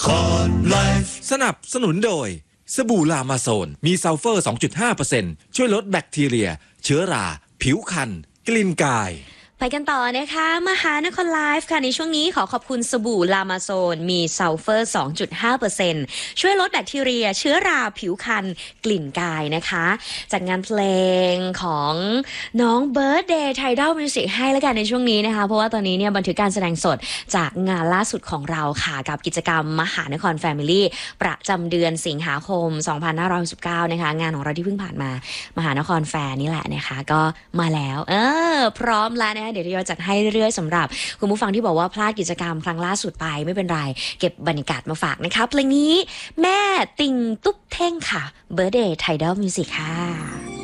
สนับสนุนโดยสบู่ลามาโซนมีซัลเฟอร์ 2.5% ช่วยลดแบคทีเรียเชื้อราผิวคันกลิ่นกายไปกันต่อนะคะมหานครไลฟ์ค่ะในช่วงนี้ขอขอบคุณสบู่ลามาโซนมีซัลเฟอร์ 2.5% ช่วยลดแบคทีเรียเชื้อราผิวคันกลิ่นกายนะคะจัดงานเพลงของน้องเบิร์ดเดย์ไทดอลมิวสิกให้แล้วกันในช่วงนี้นะคะเพราะว่าตอนนี้เนี่ยบันทึกการแสดงสดจากงานล่าสุดของเราค่ะกับกิจกรรมมหานครแฟมิลี่ประจำเดือนสิงหาคม 2569 นะคะงานของเราที่เพิ่งผ่านมามหานครแฟร์นี่แหละนะคะก็มาแล้วพร้อมแล้วนะคะเดี๋ยวเราจัดให้เรื่อยๆสำหรับคุณผู้ฟังที่บอกว่าพลาดกิจกรรมครั้งล่าสุดไปไม่เป็นไรเก็บบรรยากาศมาฝากนะคะเพลงนี้แม่ติงตุ๊บเท่งค่ะ Birthday Tidal Music ค่ะ